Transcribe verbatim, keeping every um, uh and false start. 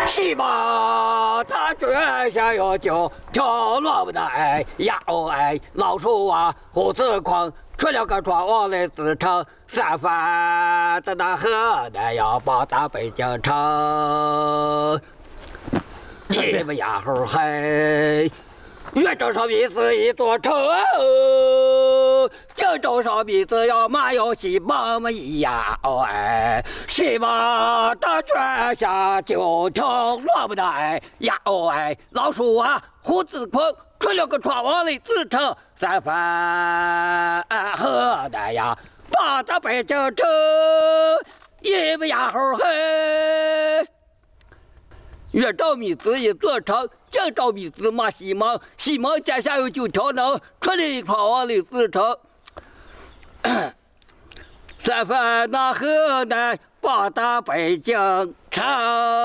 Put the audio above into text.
西吧，他脚下有酒，跳萝卜的哎呀哦哎，老鼠啊，胡子狂，吹了个窗往里自称，三番的那河南要报到北京城。你们呀吼嘿！岳州上面是一座城，荆州上面只要马有西忙么一呀哦哎，西忙的脚下就跳萝卜的哎呀哦哎，老鼠啊胡子狂，吹了个窗往里自称三番河南呀报到北京城，你们呀吼嘿！岳州米子一座城，荆州米子马西忙，西忙家下有九条能，吹了一窗往里自称。三番那河南报到北京城。